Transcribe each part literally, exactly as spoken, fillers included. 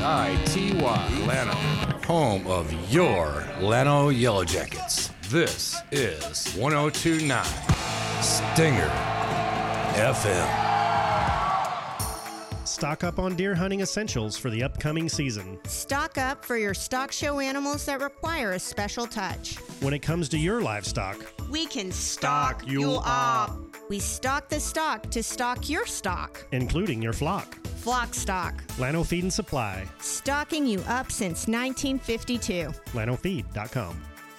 I T Y, Llano, home of your Llano Yellow Jackets. This is one oh two point nine Stinger F M. Stock up on deer hunting essentials for the upcoming season. Stock up for your stock show animals that require a special touch. When it comes to your livestock, we can stock you up. We stock the stock to stock your stock, including your flock. Flock Stock. Llano Feed and Supply. Stocking you up since nineteen fifty-two. llano feed dot com.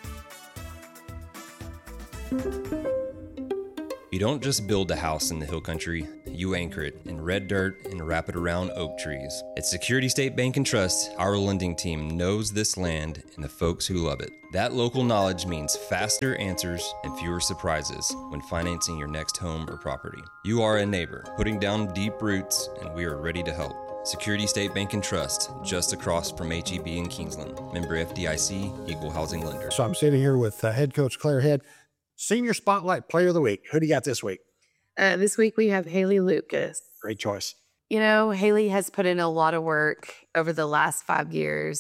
You don't just build a house in the hill country, you anchor it in red dirt and wrap it around oak trees. At Security State Bank and Trust, our lending team knows this land and the folks who love it. That local knowledge means faster answers and fewer surprises when financing your next home or property. You are a neighbor, putting down deep roots, and we are ready to help. Security State Bank and Trust, just across from H E B in Kingsland. Member F D I C, Equal Housing Lender. So I'm sitting here with uh, head coach Claire Head. Senior Spotlight Player of the Week. Who do you got this week? Uh, this week we have Haley Lucas. Great choice. You know, Haley has put in a lot of work over the last five years.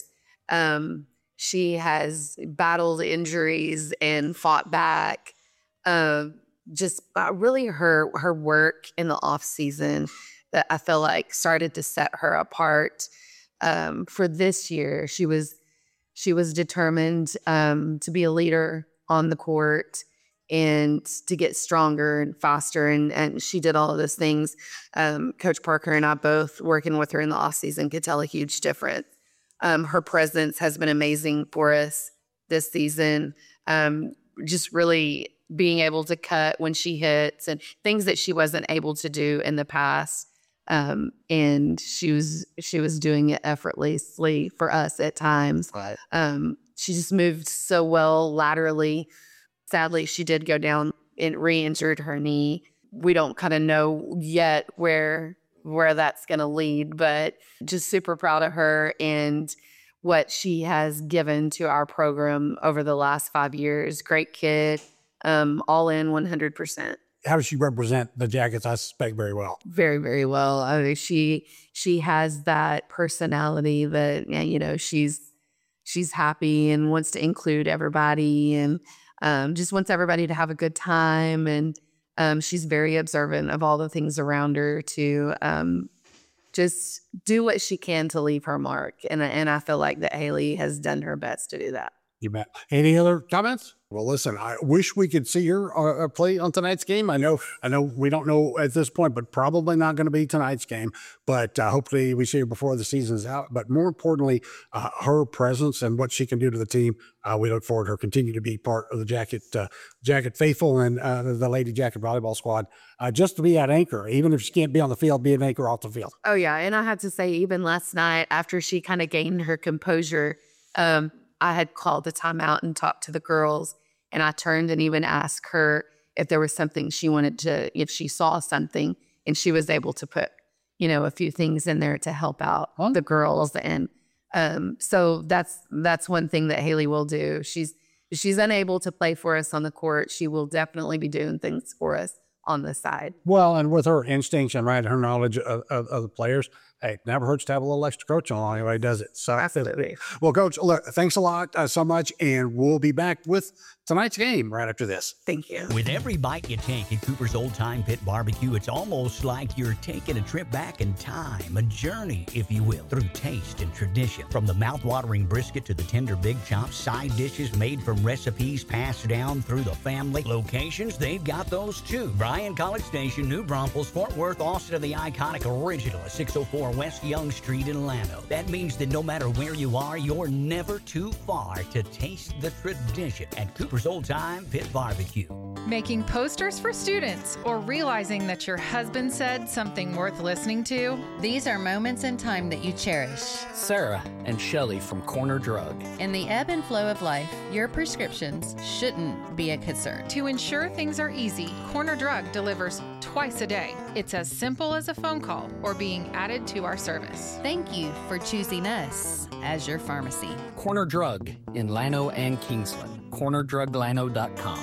Um, she has battled injuries and fought back. Uh, just uh, really her her work in the off season that I feel like started to set her apart. Um, for this year, she was she was determined um, to be a leader on the court and to get stronger and faster. And, and she did all of those things. Um, Coach Parker and I both working with her in the off season could tell a huge difference. Um, her presence has been amazing for us this season. Um, just really being able to cut when she hits and things that she wasn't able to do in the past. Um, and she was, she was doing it effortlessly for us at times. Right. Um, she just moved so well laterally. Sadly, she did go down and re-injured her knee. We don't kind of know yet where where that's going to lead, but just super proud of her and what she has given to our program over the last five years. Great kid, um, all in one hundred percent. How does she represent the Jackets? I suspect very well. Very, very well. I mean, she she has that personality that, you know, she's she's happy and wants to include everybody and Um, just wants everybody to have a good time. And um, she's very observant of all the things around her to um, just do what she can to leave her mark. And, and I feel like that Haley has done her best to do that. You bet. Any other comments? Well, listen, I wish we could see her uh, play on tonight's game. I know, I know we don't know at this point, but probably not going to be tonight's game. But uh, hopefully we see her before the season's out. But more importantly, uh, her presence and what she can do to the team. Uh, we look forward to her continue to be part of the Jacket uh, Jacket faithful and uh, the Lady Jacket volleyball squad. Uh, just to be at anchor, even if she can't be on the field, be an anchor off the field. Oh yeah, and I have to say, even last night after she kind of gained her composure, um, I had called a timeout and talked to the girls, and I turned and even asked her if there was something she wanted to, if she saw something, and she was able to put, you know, a few things in there to help out huh? the girls. And um, so that's that's one thing that Haley will do. She's she's unable to play for us on the court. She will definitely be doing things for us on the side. Well, and with her instincts and right, her knowledge of, of, of the players, hey, it never hurts to have a little extra coach along the way, does it? So, absolutely. Well, Coach, look, thanks a lot uh, so much, and we'll be back with tonight's game right after this. Thank you. With every bite you take at Cooper's Old Time Pit Barbecue, it's almost like you're taking a trip back in time, a journey, if you will, through taste and tradition. From the mouth-watering brisket to the tender big chops, side dishes made from recipes passed down through the family. Locations, they've got those too. Bryan College Station, New Braunfels, Fort Worth, Austin, and the iconic original at six oh four West Young Street in Llano. That means that no matter where you are, you're never too far to taste the tradition at Cooper's Old Time Pit Barbecue. Making posters for students or realizing that your husband said something worth listening to? These are moments in time that you cherish. Sarah and Shelley from Corner Drug. In the ebb and flow of life, your prescriptions shouldn't be a concern. To ensure things are easy, Corner Drug delivers twice a day. It's as simple as a phone call or being added to our service. Thank you for choosing us as your pharmacy. Corner Drug in Llano and Kingsland. corner drug llano dot com.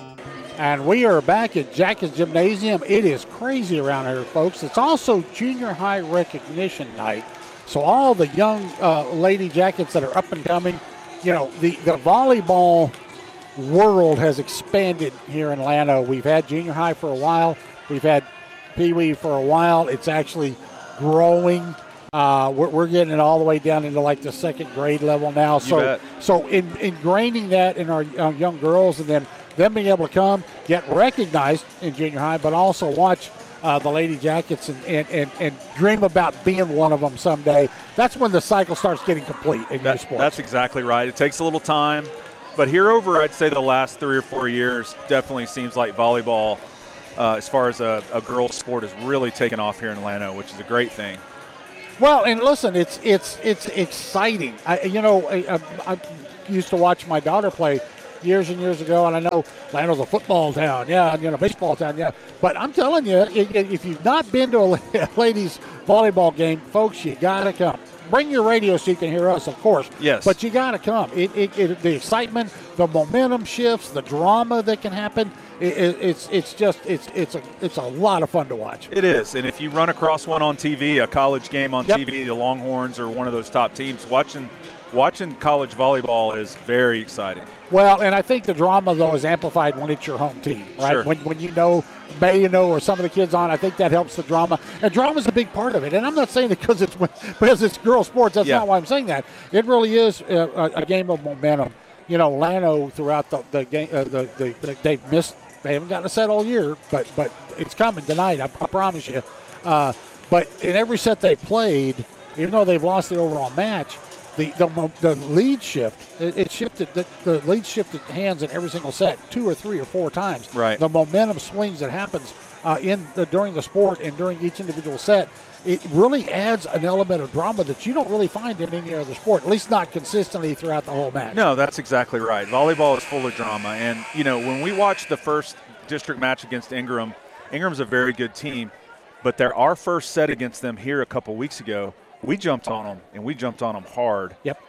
And we are back at Jackets Gymnasium. It is crazy around here, folks. It's also junior high recognition night. So all the young uh, Lady Jackets that are up and coming, you know, the, the volleyball world has expanded here in Llano. We've had junior high for a while. We've had Pee Wee for a while. It's actually growing. Uh, we're, we're getting it all the way down into like the second grade level now. You So, bet. so in, ingraining that in our uh, young girls, and then them being able to come get recognized in junior high, but also watch uh, the Lady Jackets and, and, and, and dream about being one of them someday. That's when the cycle starts getting complete in That- youth sports. That's exactly right. It takes a little time. But here over, I'd say the last three or four years definitely seems like volleyball, uh, as far as a, a girls' sport, has really taken off here in Llano, which is a great thing. Well, and listen, it's it's it's exciting. I, you know, I, I, I used to watch my daughter play years and years ago, and I know Llano's a football town, yeah, you know, baseball town, yeah. But I'm telling you, if, if you've not been to a ladies' volleyball game, folks, you gotta come. Bring your radio so you can hear us, of course. Yes. But you got to come. It, it, it, the excitement, the momentum shifts, the drama that can happen. It, it, it's it's just it's it's a it's a lot of fun to watch. It is, and if you run across one on T V, a college game on Yep. T V, the Longhorns or one of those top teams, watching watching college volleyball is very exciting. Well, and I think the drama though is amplified when it's your home team, right? Sure. When when you know, May you know, or some of the kids on, I think that helps the drama. And drama is a big part of it. And I'm not saying it because it's because it's girls sports. That's Yeah. not why I'm saying that. It really is a, a game of momentum. You know, Llano throughout the the game, uh, the, the, the they've missed. They haven't gotten a set all year, but but it's coming tonight. I, I promise you. Uh, but in every set they played, even though they've lost the overall match, the the, mo- the lead shift it, it shifted. The, the lead shifted hands in every single set, two or three or four times. Right. The momentum swings that happens uh, in the, during the sport and during each individual set. It really adds an element of drama that you don't really find in any other sport, at least not consistently throughout the whole match. No, that's exactly right. Volleyball is full of drama. And, you know, when we watched the first district match against Ingram, Ingram's a very good team. But their, our first set against them here a couple weeks ago, we jumped on them, and we jumped on them hard. Yep.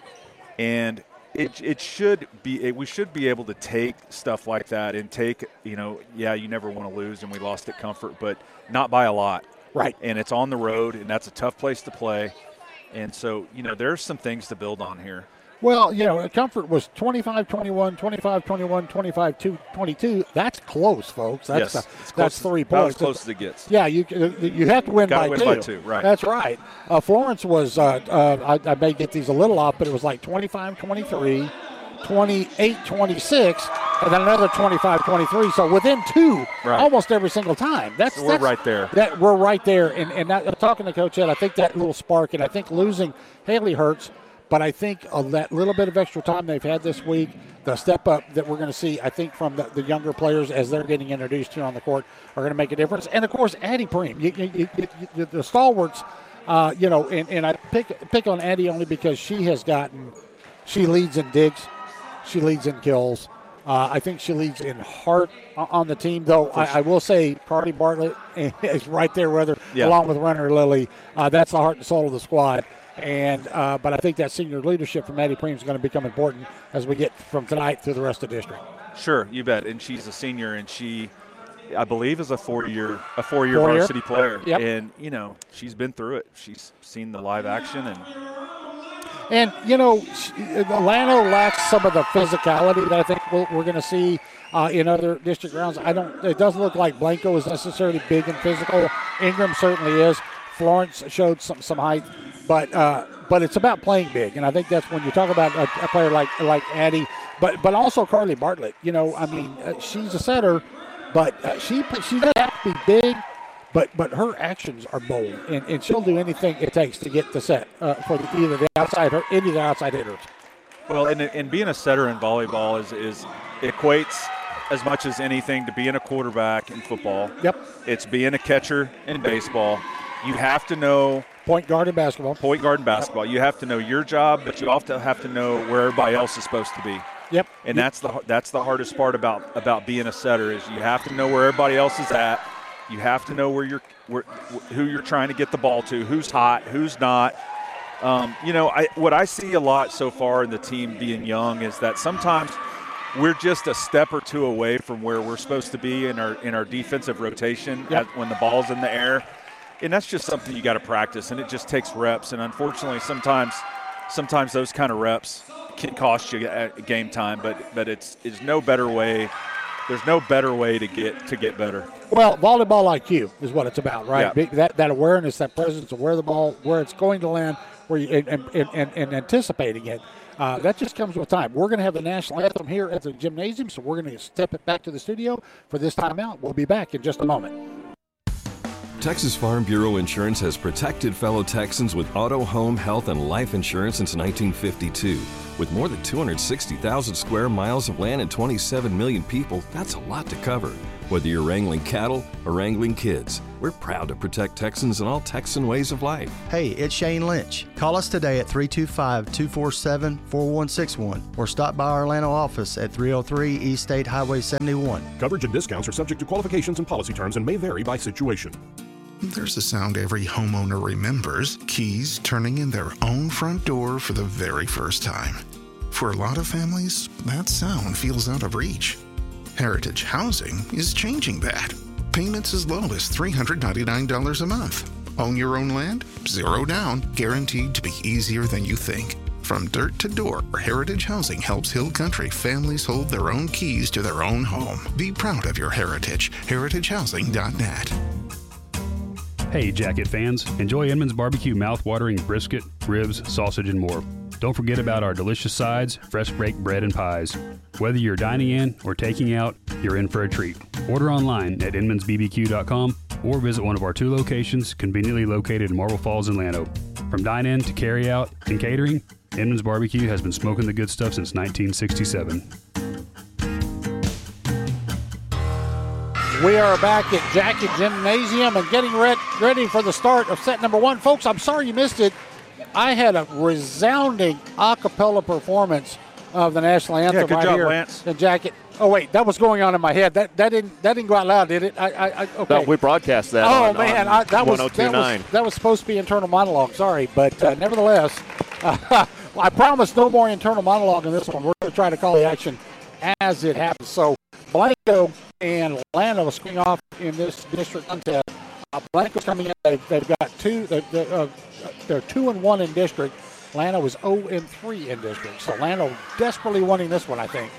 And it it should be it, we should be able to take stuff like that and take, you know, yeah, you never want to lose, and we lost at Comfort, but not by a lot. Right. And it's on the road, and that's a tough place to play. And so, you know, there's some things to build on here. Well, you know, Comfort was twenty-five twenty-one, twenty-five twenty-one, twenty-five twenty-two. That's close, folks. That's Yes, uh, it's that's close- three about points. as close as it gets. Yeah, you you have to win, Gotta by, win two. by two, right. That's right. Uh, Florence was, uh, uh, I, I may get these a little off, but it was like twenty-five twenty-three, twenty-eight twenty-six, and then another twenty-five twenty-three. So within two, Right. almost every single time. That's So we're that's- right there. That we're right there. And and that, talking to Coach Ed, I think that little spark, and I think losing Haley hurts. But I think of that little bit of extra time they've had this week, the step up that we're going to see, I think, from the, the younger players as they're getting introduced here on the court are going to make a difference. And, of course, Addie Preem, you, you, you, you, the stalwarts, uh, you know, and, and I pick pick on Addie only because she has gotten, she leads in digs, she leads in kills. Uh, I think she leads in heart on the team, though. I, I will say Carly Bartlett is right there with her, Yeah. along with Runner Lilly. Uh, that's the heart and soul of the squad. And uh, but I think that senior leadership from Addie Preem is going to become important as we get from tonight through the rest of the district. Sure, you bet. And she's a senior, and she, I believe, is a four-year a four-year Four-year. varsity player. Yep. And, you know, she's been through it. She's seen the live action. And And, you know, Llano lacks some of the physicality that I think we'll, we're going to see uh, in other district rounds. I don't. It doesn't look like Blanco is necessarily big and physical. Ingram certainly is. Florence showed some some height, but uh, but it's about playing big, and I think that's when you talk about a, a player like like Addie, but but also Carly Bartlett. You know, I mean, uh, she's a setter, but uh, she she doesn't have to be big. But but her actions are bold, and, and she'll do anything it takes to get the set uh, for the, either the outside or any of the outside hitters. well, and, and being a setter in volleyball is is equates as much as anything to being a quarterback in football. Yep. It's being a catcher in baseball. You have to know Point guard in basketball. point guard in basketball. You have to know your job, but you also have to know where everybody else is supposed to be. Yep. And that's the that's the hardest part about about being a setter is you have to know where everybody else is at. You have to know where you're where, who you're trying to get the ball to, who's hot, who's not. Um, you know, I what I see a lot so far in the team being young is that sometimes we're just a step or two away from where we're supposed to be in our in our defensive rotation Yep. at, when the ball's in the air. and that's just something you got to practice, and it just takes reps. And unfortunately, sometimes, sometimes those kind of reps can cost you at game time. But but it's it's no better way. There's no better way to get to get better. Well, volleyball I Q is what it's about, right? Yeah. That that awareness, that presence of where the ball, where it's going to land, where you and and, and, and anticipating it. Uh, that just comes with time. We're going to have the national anthem here at the gymnasium, so we're going to step it back to the studio for this timeout. We'll be back in just a moment. Texas Farm Bureau Insurance has protected fellow Texans with auto, home, health, and life insurance since nineteen fifty-two. With more than two hundred sixty thousand square miles of land and twenty-seven million people, that's a lot to cover. Whether you're wrangling cattle or wrangling kids, we're proud to protect Texans in all Texan ways of life. Hey, it's Shane Lynch. Call us today at three two five, two four seven, four one six one or stop by our Atlanta office at three oh three East State Highway seventy-one. Coverage and discounts are subject to qualifications and policy terms and may vary by situation. There's a sound every homeowner remembers: keys turning in their own front door for the very first time. For a lot of families, that sound feels out of reach. Heritage Housing is changing that. Payments as low as three hundred ninety-nine dollars a month. Own your own land? Zero down. Guaranteed to be easier than you think. From dirt to door, Heritage Housing helps Hill Country families hold their own keys to their own home. Be proud of your heritage. heritage housing dot net. Hey, Jacket fans. Enjoy Inman's Barbecue mouth-watering brisket, ribs, sausage, and more. Don't forget about our delicious sides, fresh baked bread, and pies. Whether you're dining in or taking out, you're in for a treat. Order online at inmans b b q dot com or visit one of our two locations conveniently located in Marble Falls and Llano. From dine-in to carry-out and catering, Inman's Barbecue has been smoking the good stuff since nineteen sixty-seven. We are back at Jacket Gymnasium and getting re- ready for the start of set number one. Folks, I'm sorry you missed it. I had a resounding a cappella performance of the national anthem yeah, good right job, here Lance. in Jacket. Oh wait, that was going on in my head. That that didn't that didn't go out loud, did it? I, I, I okay. No, we broadcast that. Oh on, man, on I, that was that ten twenty-nine. was that was supposed to be internal monologue. Sorry, but uh, nevertheless, uh, I promise no more internal monologue in this one. We're going to try to call the action as it happens. So Blanco and Llano swing off in this district contest. Uh, Blanco's coming in. They've, they've got two. They're, they're, uh, they're two and one in district. Llano is zero and three in district. So Llano desperately wanting this one, I think.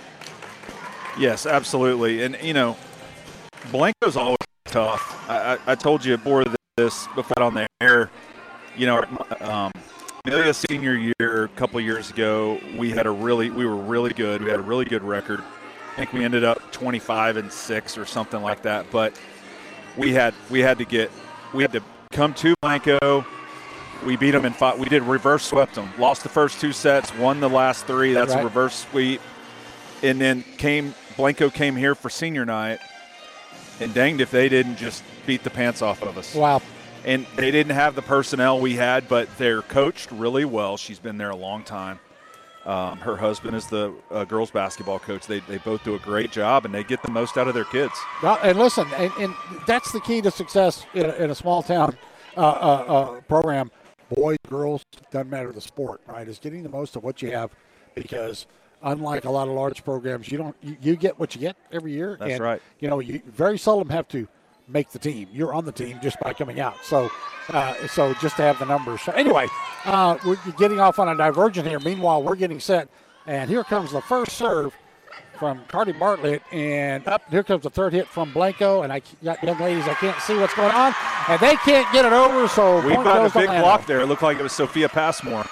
Yes, absolutely. And you know, Blanco's always tough. I, I, I told you before this, before on the air. You know, um, Amelia's senior year, a couple of years ago, we had a really, we were really good. We had a really good record. I think we ended up twenty-five and six or something like that. But we had we had to get we had to come to Blanco. We beat them in five. We did reverse swept them. Lost the first two sets, won the last three. That's right. A reverse sweep. And then came Blanco came here for senior night, and danged if they didn't just beat the pants off of us. Wow. And they didn't have the personnel we had, but they're coached really well. She's been there a long time. Um, her husband is the uh, girls basketball coach. They they both do a great job, and they get the most out of their kids. Well, and listen, and, and that's the key to success in a, in a small town uh, uh, uh, program. Boys, girls, doesn't matter the sport, right? Is getting the most of what you have, because unlike a lot of large programs, you don't you, you get what you get every year. That's and, right. You know, you very seldom have to make the team. You're on the team just by coming out. So, uh, so just to have the numbers. So anyway, uh, we're getting off on a divergent here. Meanwhile, we're getting set, and here comes the first serve from Cardi Bartlett, and up here comes the third hit from Blanco. And I got young ladies, I can't see what's going on, and they can't get it over. So we point got goes a big to block there. It looked like it was Sophia Passmore.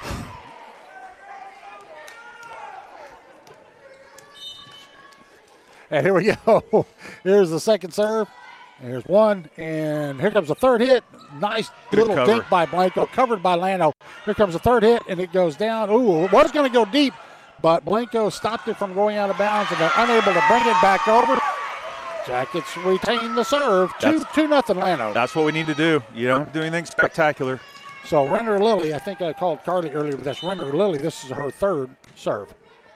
And here we go. Here's the second serve. Here's one, and here comes the third hit. Nice Good little cover. dink by Blanco, covered by Llano. Here comes the third hit, and it goes down. Ooh, it was going to go deep, but Blanco stopped it from going out of bounds, and they're unable to bring it back over. Jackets retain the serve. Two, That's, two nothing Llano. That's what we need to do. You don't do anything spectacular. So Renner Lilly, I think I called Carly earlier, but that's Renner Lilly. This is her third serve.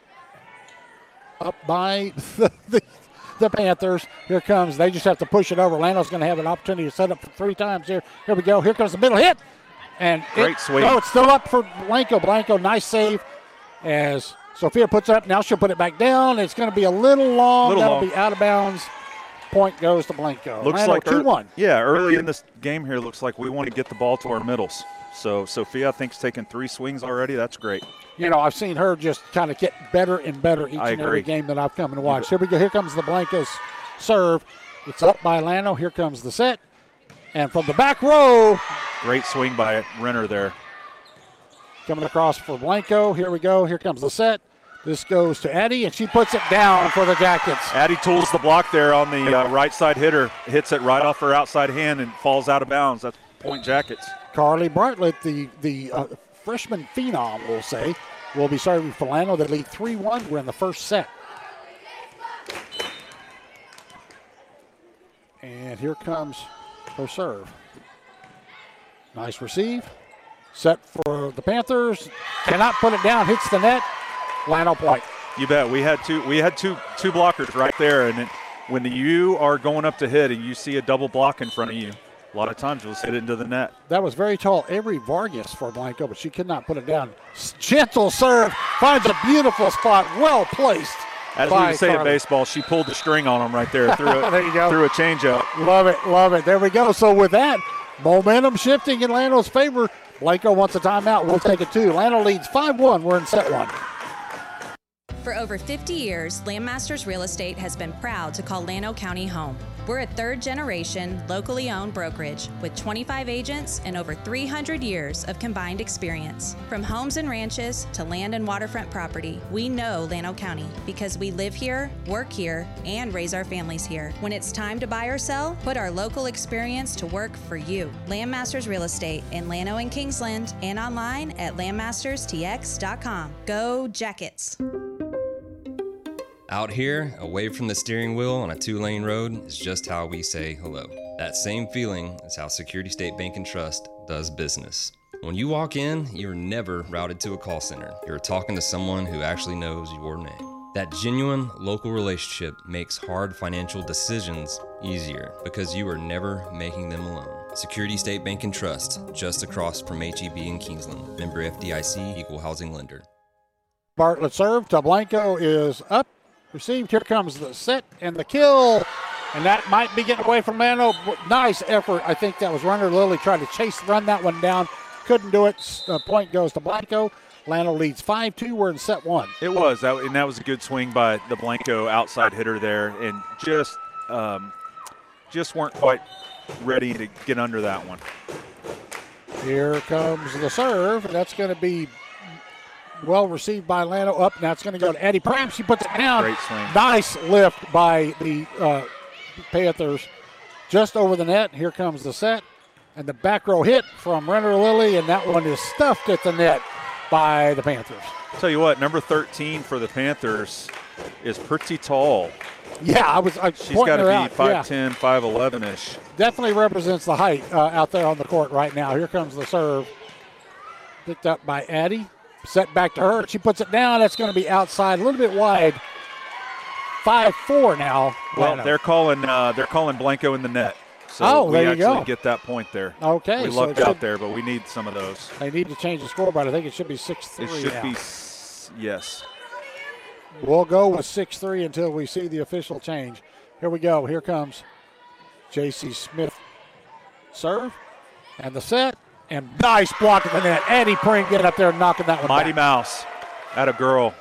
Up by the, the, the Panthers. Here comes. They just have to push it over. Llano's going to have an opportunity to set up for three times here. Here we go. Here comes the middle hit. And Great it, sweep. Oh, it's still up for Blanco. Blanco, nice save as Sophia puts it up. Now she'll put it back down. It's going to be a little long. Little That'll long. be out of bounds. Point goes to Blanco. Looks Lano like two one. Yeah, early in this game here, looks like we want to get the ball to our middles. So Sophia, I think, is taking three swings already. That's great. You know, I've seen her just kind of get better and better each I and agree. every game that I've come and watched. Here we go. Here comes the Blancos serve. It's up by Lano. Here comes the set. And from the back row. Great swing by Renner there. Coming across for Blanco. Here we go. Here comes the set. This goes to Addie, and she puts it down for the Jackets. Addie tools the block there on the uh, right side hitter. Hits it right off her outside hand and falls out of bounds. That's Point Jackets. Carly Bartlett, the, the uh, freshman phenom, we'll say, will be serving for Lano. They lead three one. We're in the first set. And here comes her serve. Nice receive. Set for the Panthers. Cannot put it down. Hits the net. Lano point. You bet. We had two. We had two two blockers right there, and it, when you are going up to hit and you see a double block in front of you, a lot of times you'll hit it into the net. That was very tall. Avery Vargas for Blanco, but she could not put it down. Gentle serve. Finds a beautiful spot. Well placed. As we would say in baseball, she pulled the string on them right there. Threw a, there you go. Threw a changeup. Love it. Love it. There we go. So with that, momentum shifting in Lano's favor. Blanco wants a timeout. We'll take it too. Lano leads five one. We're in set one. For over fifty years, Landmasters Real Estate has been proud to call Llano County home. We're a third-generation, locally owned brokerage with twenty-five agents and over three hundred years of combined experience. From homes and ranches to land and waterfront property, we know Llano County because we live here, work here, and raise our families here. When it's time to buy or sell, put our local experience to work for you. Landmasters Real Estate in Llano and Kingsland and online at landmasters t x dot com. Go Jackets! Out here, away from the steering wheel on a two-lane road is just how we say hello. That same feeling is how Security State Bank and Trust does business. When you walk in, you're never routed to a call center. You're talking to someone who actually knows your name. That genuine local relationship makes hard financial decisions easier because you are never making them alone. Security State Bank and Trust, just across from H E B in Kingsland. Member F D I C, Equal Housing Lender. Bartlett serve to Blanco is up. Received. Here comes the set and the kill. And that might be getting away from Lano. Nice effort. I think that was Runner Lilly trying to chase, run that one down. Couldn't do it. Uh, point goes to Blanco. Lano leads five two. We're in set one. It was. That, and that was a good swing by the Blanco outside hitter there. And just, um, just weren't quite ready to get under that one. Here comes the serve. And that's going to be well received by Lano. Up. Now it's going to go to Addie Pram. She puts it down. Great swing. Nice lift by the uh, Panthers. Just over the net. Here comes the set. And the back row hit from Renner Lilly. And that one is stuffed at the net by the Panthers. Tell you what, number thirteen for the Panthers is pretty tall. Yeah, I was. I She's got to be five ten, yeah. five eleven-ish. Definitely represents the height uh, out there on the court right now. Here comes the serve. Picked up by Addie. Set back to her. She puts it down. That's going to be outside, a little bit wide. five four now. Well, Lano. they're calling uh, they're calling Blanco in the net. So oh, we there you actually go. get that point there. Okay. We so lucked should, out there, but we need some of those. They need to change the scoreboard. I think it should be six three. It should now. be, yes. We'll go with six three until we see the official change. Here we go. Here comes J C Smith. Serve. And the set. And nice block of the net. Addie Pring getting up there and knocking that one Mighty back. Mouse. Atta girl.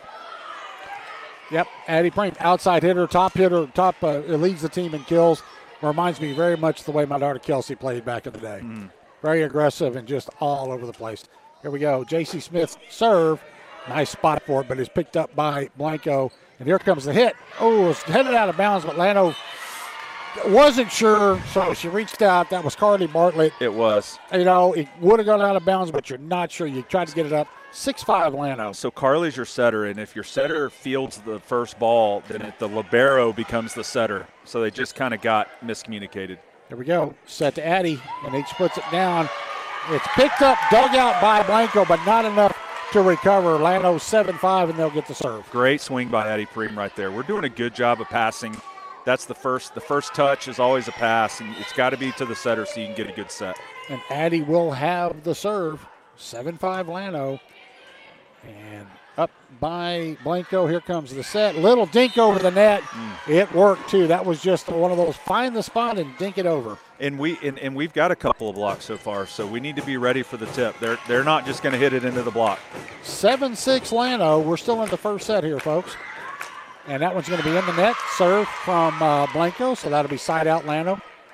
Yep. Addie Pring, outside hitter, top hitter, top uh, leads the team in kills. Reminds me very much the way my daughter Kelsey played back in the day. Mm. Very aggressive and just all over the place. Here we go. J C Smith serve. Nice spot for it, but it's picked up by Blanco. And here comes the hit. Oh, it's headed out of bounds, but Lano wasn't sure, so she reached out. That was Carly Bartlett. It was. You know, it would have gone out of bounds, but you're not sure. You tried to get it up. six five Lano. So Carly's your setter, and if your setter fields the first ball, then it, the libero becomes the setter. So they just kind of got miscommunicated. There we go. Set to Addie, and H puts it down. It's picked up, dug out by Blanco, but not enough to recover. Lano seven five, and they'll get the serve. Great swing by Addie Preem right there. We're doing a good job of passing. That's the first. The first touch is always a pass, and it's got to be to the setter so you can get a good set. And Addie will have the serve. seven five Lano. And up by Blanco. Here comes the set. Little dink over the net. Mm. It worked, too. That was just one of those find the spot and dink it over. And, we, and, and we've got a couple of blocks so far, so we need to be ready for the tip. They're, they're not just going to hit it into the block. seven six Llano. We're still in the first set here, folks. And that one's going to be in the net. Serve from uh, Blanco, so that'll be side out Llano.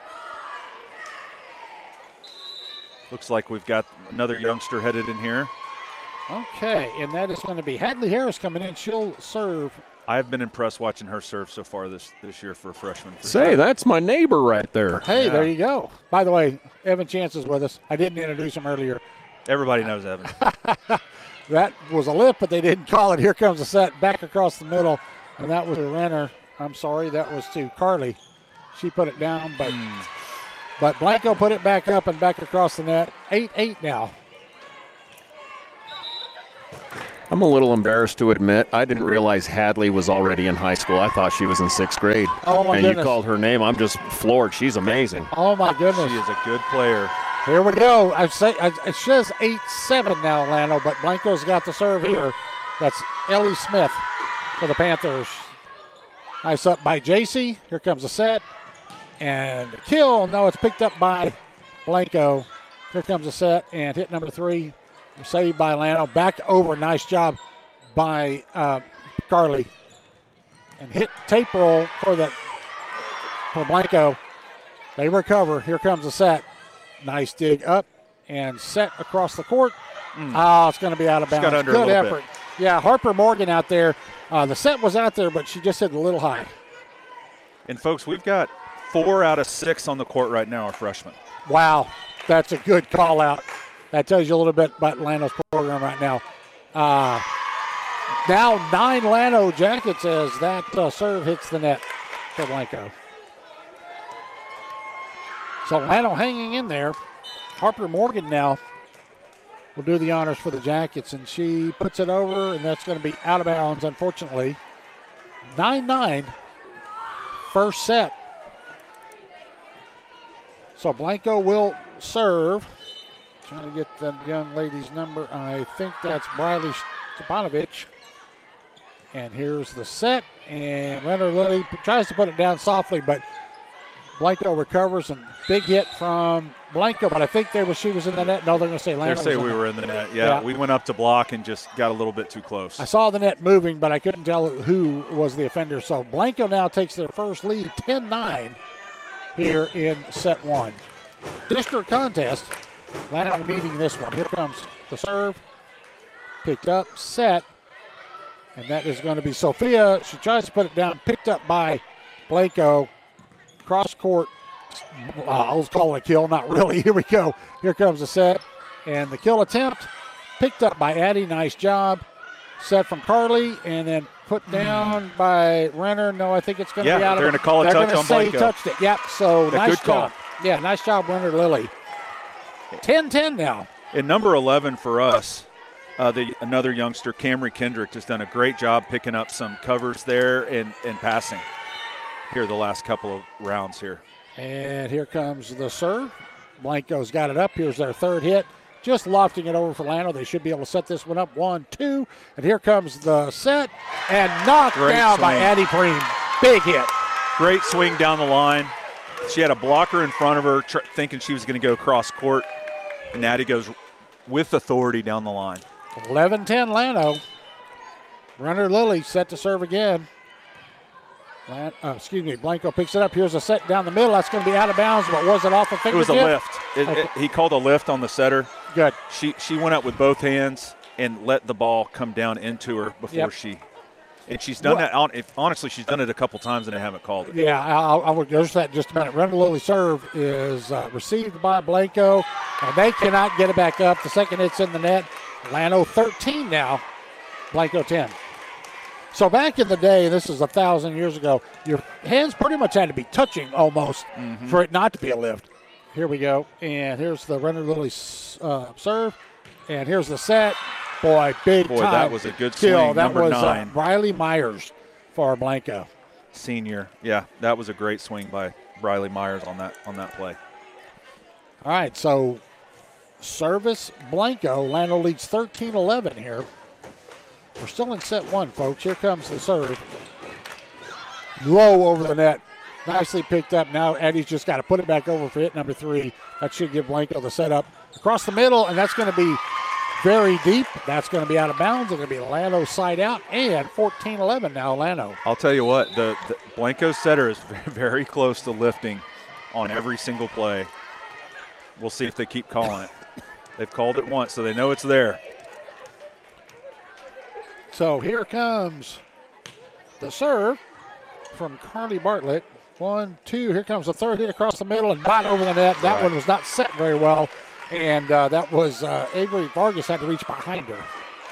Looks like we've got another youngster headed in here. Okay, and that is going to be Hadley Harris coming in. She'll serve. I've been impressed watching her serve so far this, this year for a freshman. For Say, sure. That's my neighbor right there. Hey, yeah. There you go. By the way, Evan Chance is with us. I didn't introduce him earlier. Everybody knows Evan. That was a lift, but they didn't call it. Here comes the set back across the middle, and that was a Renner. I'm sorry, that was to Carly. She put it down, but mm. but Blanco put it back up and back across the net. eight eight now. I'm a little embarrassed to admit I didn't realize Hadley was already in high school. I thought she was in sixth grade. Oh, my and goodness. You called her name. I'm just floored. She's amazing. Oh, my goodness. She is a good player. Here we go. I say it says eight seven now, Llano, but Blanco's got the serve here. That's Ellie Smith for the Panthers. Nice up by J C. Here comes the set. And the kill. No, it's picked up by Blanco. Here comes the set. And hit number three. Saved by Llano. Back over. Nice job by uh, Carly. And hit tape roll for the for Blanco. They recover. Here comes the set. Nice dig up and set across the court. Mm. Oh, it's going to be out of bounds. Got under Good a little effort. Bit. Yeah, Harper Morgan out there. Uh, the set was out there, but she just hit a little high. And, folks, we've got four out of six on the court right now are freshmen. Wow, that's a good call out. That tells you a little bit about Llano's program right now. Uh, now nine Llano Jackets as that uh, serve hits the net for Blanco. So Llano hanging in there. Harper Morgan now will do the honors for the Jackets, and she puts it over, and that's going to be out of bounds, unfortunately. nine nine, first set. So Blanco will serve. Trying to get the young lady's number. I think that's Briley Stepanovich. And here's the set. And Renner Lilly tries to put it down softly, but Blanco recovers. And big hit from Blanco, but I think they was, she was in the net. No, they're going to say Llano. They say we were in the net. Yeah, yeah, we went up to block and just got a little bit too close. I saw the net moving, but I couldn't tell who was the offender. So Blanco now takes their first lead, ten nine, here in set one. District contest. Llano meeting this one. Here comes the serve. Picked up, set. And that is going to be Sophia. She tries to put it down. Picked up by Blanco. Cross court. Uh, I'll call it a kill. Not really. Here we go. Here comes the set. And the kill attempt. Picked up by Addie. Nice job. Set from Carly. And then put down by Renner. No, I think it's going to yeah, be out of it. They're going to call a touch on Blanco. Say touched it. Yep. So yeah, nice good call. job. Yeah, nice job, Renner Lilly. ten ten now. And number eleven for us, uh, the another youngster, Camry Kendrick, has done a great job picking up some covers there and, and passing here the last couple of rounds here. And here comes the serve. Blanco's got it up. Here's their third hit. Just lofting it over for Llano. They should be able to set this one up. One, two. And here comes the set. And knocked great down swing. by Addie Preem. Big hit. Great swing down the line. She had a blocker in front of her tr- thinking she was going to go cross court. And Addie goes with authority down the line. eleven ten Llano. Renner Lilly set to serve again. Lan- uh, excuse me, Blanco picks it up. Here's a set down the middle. That's going to be out of bounds, but was it off a fingertip? It was a lift. It, okay. it, he called a lift on the setter. Good. She she went up with both hands and let the ball come down into her before Yep. she – and she's done Well, that. On, if, honestly, she's done it a couple times and they haven't called it. Yeah, I, I would go to that in just a minute. Renner Lilly serve is uh, received by Blanco, and they cannot get it back up. The second hit's in the net. Llano thirteen now, Blanco ten. So back in the day, this is a thousand years ago, your hands pretty much had to be touching almost Mm-hmm. for it not to be a lift. Here we go, and here's the Renner Lilly uh, serve, and here's the set. Boy, big Boy, time that was a good kill. swing, That number was nine. Uh, Riley Myers for Blanco. Senior. Yeah, that was a great swing by Briley Myers on that on that play. All right, so service Blanco. Llano leads thirteen eleven here. We're still in set one, folks. Here comes the serve. Low over the net. Nicely picked up. Now Eddie's just got to put it back over for hit number three. That should give Blanco the setup across the middle, and that's going to be very deep. That's going to be out of bounds. It's going to be Llano side out, and fourteen eleven now, Llano. I'll tell you what, the, the Blanco setter is very close to lifting on every single play. We'll see if they keep calling it. They've called it once, so they know it's there. So here comes the serve from Carly Bartlett. One, two, here comes the third hit across the middle and not over the net. That right. one was not set very well, and uh, that was uh, Avery Vargas had to reach behind her.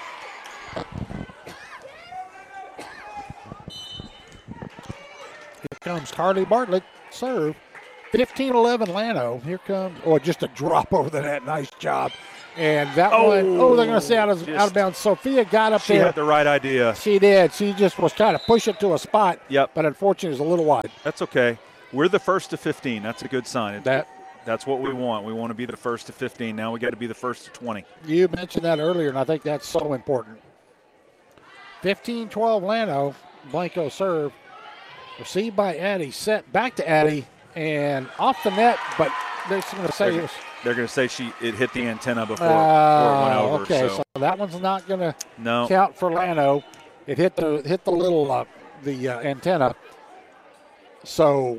Here comes Carly Bartlett, serve. fifteen eleven Llano. Here comes, oh, just a drop over the net. Nice job. And that oh, one, oh, they're going to say out of, just, out of bounds. Sophia got up she there. She had the right idea. She did. She just was trying to push it to a spot. Yep. But unfortunately, it was a little wide. That's okay. We're the first to fifteen. That's a good sign. It's, that, that's what we want. We want to be the first to fifteen. Now we got to be the first to twenty. You mentioned that earlier, and I think that's so important. fifteen twelve Llano. Blanco serve. Received by Addie. Set back to Addie. And off the net, but they're going to say they're, it was, they're going to say she it hit the antenna before, uh, before it went over. Okay, so. so that one's not going to no. count for Llano. It hit the hit the little uh, the uh, antenna. So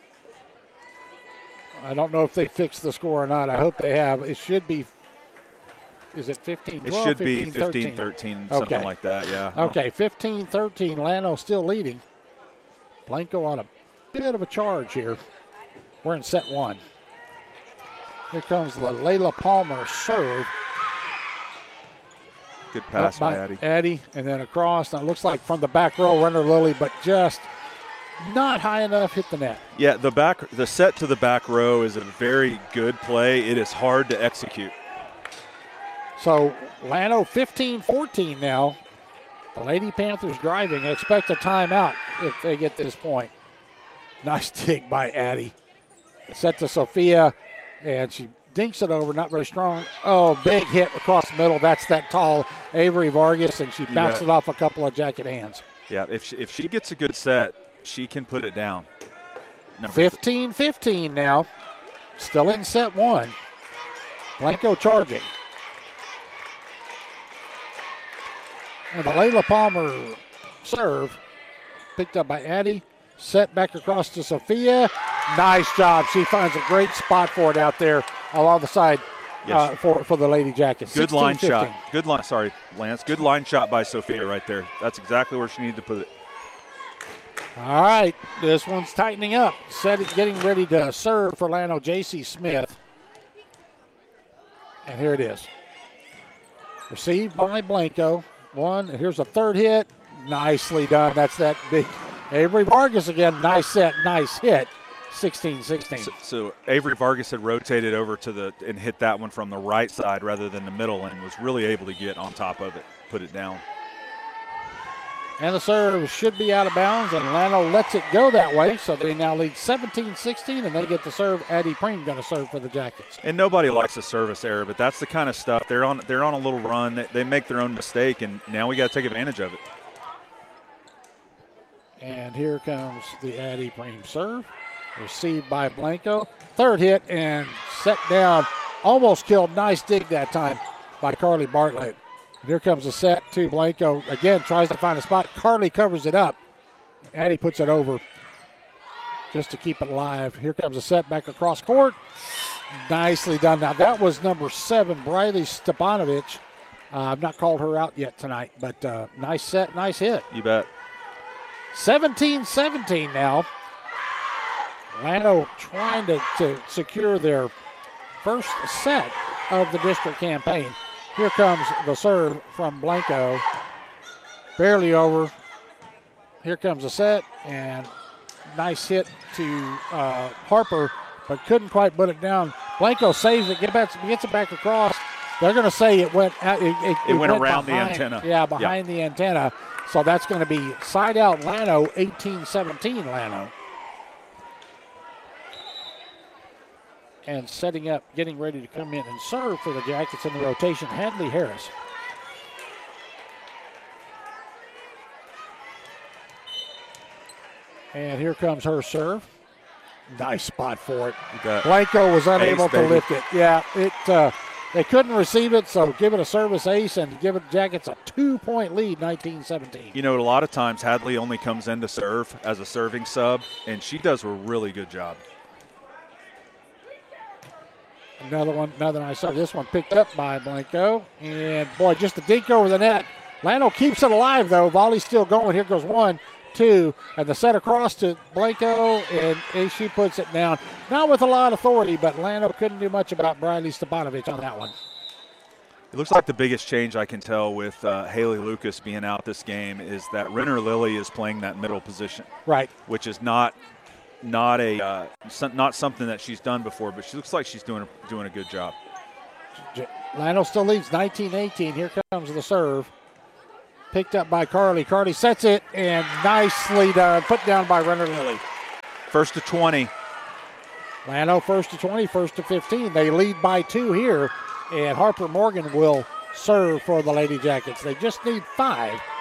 I don't know if they fixed the score or not. I hope they have. It should be. Is it fifteen twelve? It should be fifteen thirteen, something okay. like that. Yeah. Okay, fifteen thirteen. Llano still leading. Blanco on a bit of a charge here. We're in set one. Here comes the Layla Palmer serve. Good pass by, by Addie. Addie, and then across. Now it looks like from the back row, Runner Lily, but just not high enough, hit the net. Yeah, the back, the set to the back row is a very good play. It is hard to execute. So Llano fifteen fourteen now. The Lady Panthers driving. Expect a timeout if they get this point. Nice dig by Addie. Set to Sophia, and she dinks it over, not very strong. Oh, big hit across the middle. That's that tall Avery Vargas, and she bounced it off a couple of jacket hands. Yeah, if she, if she gets a good set, she can put it down. fifteen fifteen now. Still in set one. Blanco charging. And the Layla Palmer serve picked up by Addie. Set back across to Sophia. Nice job. She finds a great spot for it out there along the side yes. uh, for, for the Lady Jackets. Good line shot. Good line. Sorry, Lance. Good line shot by Sophia right there. That's exactly where she needed to put it. All right. This one's tightening up. Set it, getting ready to serve for Llano, J C Smith. And here it is. Received by Blanco. One. And here's a third hit. Nicely done. That's that big Avery Vargas again. Nice set, nice hit. sixteen sixteen. So, so Avery Vargas had rotated over to the and hit that one from the right side rather than the middle and was really able to get on top of it, put it down. And the serve should be out of bounds, and Llano lets it go that way. So they now lead seventeen sixteen, and they get the serve. Addie Preem going to serve for the Jackets. And nobody likes a service error, but that's the kind of stuff. They're on They're on a little run. They, they make their own mistake, and now we got to take advantage of it. And here comes the Addie Preem serve. Received by Blanco. Third hit and set down. Almost killed. Nice dig that time by Carly Bartlett. And here comes the set to Blanco. Again, tries to find a spot. Carly covers it up. Addie puts it over just to keep it alive. Here comes a set back across court. Nicely done. Now, that was number seven, Briley Stepanovich. Uh, I've not called her out yet tonight, but uh, nice set, nice hit. You bet. seventeen seventeen now. Llano trying to, to secure their first set of the district campaign. Here comes the serve from Blanco. Barely over. Here comes the set, and nice hit to uh, Harper, but couldn't quite put it down. Blanco saves it, get back, gets it back across. They're going to say it went it, it, it, it went, went around behind, the antenna. Yeah, behind yep. the antenna. So that's going to be side out Llano, eighteen seventeen Llano. And setting up, getting ready to come in and serve for the Jackets in the rotation, Hadley Harris. And here comes her serve. Nice spot for it. got Blanco was unable ace, to baby. lift it. Yeah, it. Uh, they couldn't receive it, so give it a service ace and give it Jackets a two-point lead, nineteen seventeen. You know, a lot of times Hadley only comes in to serve as a serving sub, and she does a really good job. Another one, another nice serve. This one picked up by Blanco. And, boy, just a dink over the net. Lano keeps it alive, though. Volley's still going. Here goes one, two, and the set across to Blanco, and, and she puts it down. Not with a lot of authority, but Lano couldn't do much about Briley Stepanovich on that one. It looks like the biggest change I can tell with uh, Haley Lucas being out this game is that Renner Lilly is playing that middle position. Right. Which is not not a uh, some, not something that she's done before, but she looks like she's doing a, doing a good job. Lano still leads nineteen eighteen. Here comes the serve. Picked up by Carly. Carly sets it, and nicely done. Put down by Renner Lilly. First to twenty. Lano first to twenty, first to fifteen. They lead by two here, and Harper Morgan will serve for the Lady Jackets. They just need five